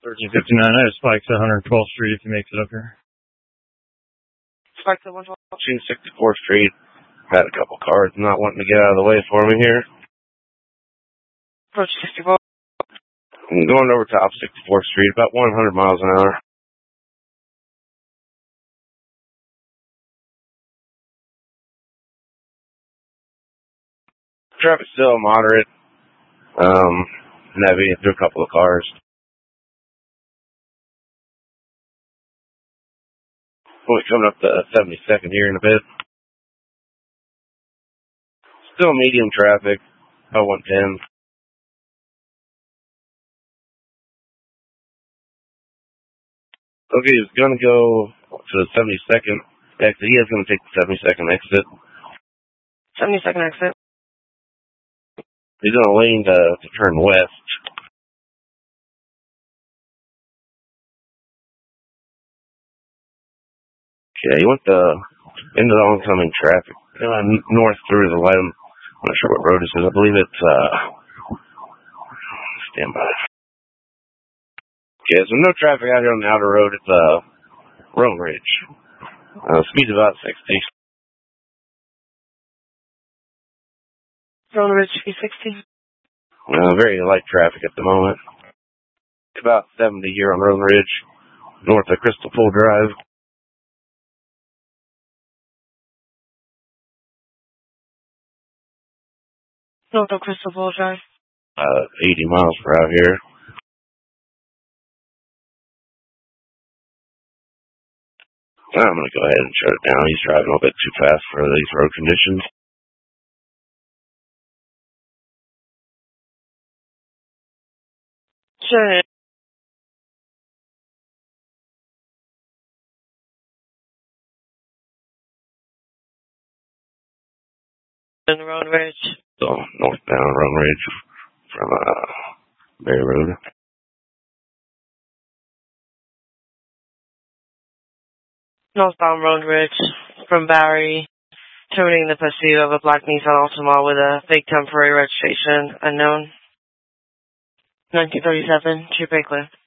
1359, I have spikes at 112th Street if he makes it up here. Spikes at 112th? 264th Street. Had a couple cars not wanting to get out of the way for me here. Approach 64. I'm going over top 64th Street, about 100 miles an hour. Traffic's still moderate. Navigating through a couple of cars. We'll be coming up to 72nd here in a bit. Still medium traffic, about 110. Okay, he's going to go to the 72nd exit. He is going to take the 72nd exit. 72nd exit. He's going to lane to turn west. Okay, he went into the oncoming traffic. North through the light. I'm not sure what road this is. I believe it's, stand by. Okay, so no traffic out here on the outer road. It's, Roan Ridge. Speed's about 60. Roan Ridge, speed 60. Very light traffic at the moment. About 70 here on Roan Ridge, north of Crystal Pool Drive. North of Crystal Pool Drive. 80 miles per hour here. I'm going to go ahead and shut it down. He's driving a little bit too fast for these road conditions. Sure. In Roan Ridge. So, northbound Roan Ridge from Berry Road. Northbound Roan Ridge from Barry, terminating the pursuit of a black Nissan Altima with a fake temporary registration unknown. 1937, True Clear.